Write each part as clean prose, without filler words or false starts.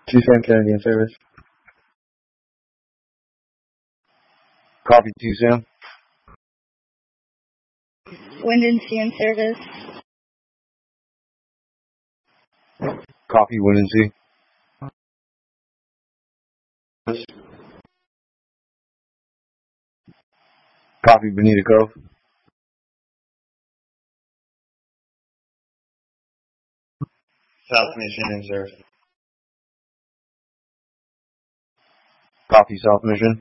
2 Sam Kennedy in service. Copy 2 Sam. Windansea in service. Copy Windansea. Copy Bonita Cove. South Mission in service. Copy South Mission.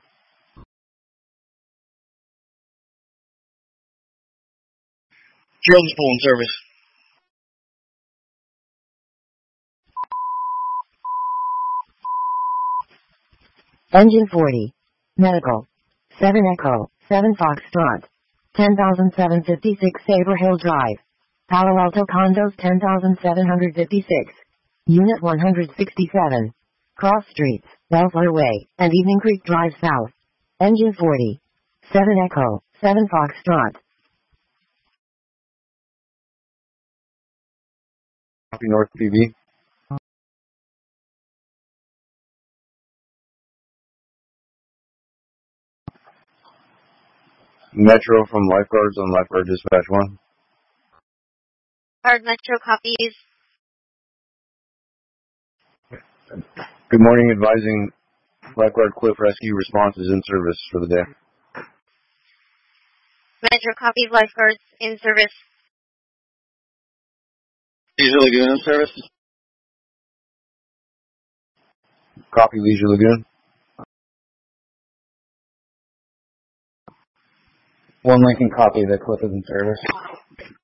Jonesville in service. Engine 40. Medical. 7 Echo. 7 Foxtrot. 10,756 Sabre Hill Drive. Palo Alto Condos 10,756. Unit 167. Cross Streets, Bellflower Way, and Evening Creek Drive South. Engine 40. 7 Echo. 7 Foxtrot. Copy North PB. Metro from Lifeguards on Lifeguard Dispatch 1. Guard Metro copies. Good morning, advising Lifeguard Cliff Rescue response is in service for the day. Metro copies, lifeguards in service. Leisure Lagoon in service. Copy Leisure Lagoon. 1 Lincoln copy that Cliff is in service.